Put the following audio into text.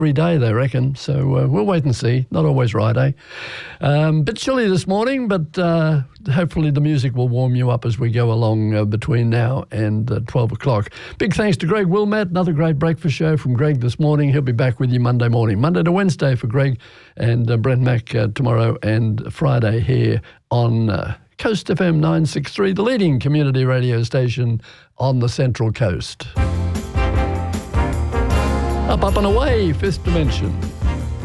every day, they reckon. So we'll wait and see. Not always right, eh? Bit chilly this morning, but hopefully the music will warm you up as we go along between now and 12 o'clock. Big thanks to Greg Wilmette. Another great breakfast show from Greg this morning. He'll be back with you Monday morning. Monday to Wednesday for Greg and Brent Mack tomorrow and Friday here on Coast FM 963, the leading community radio station on the Central Coast. Up and away, Fifth Dimension.